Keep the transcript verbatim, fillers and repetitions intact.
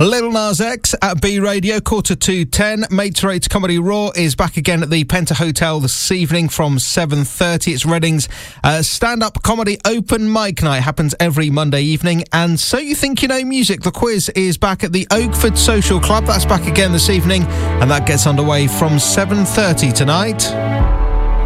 Lil Nas X at B Radio, quarter to ten. Mates Rates Comedy Raw is back again at the Penta Hotel this evening from seven thirty. It's Reading's uh, stand-up comedy open mic night. Happens every Monday evening. And So You Think You Know Music, the quiz, is back at the Oakford Social Club. That's back again this evening, and that gets underway from seven thirty tonight.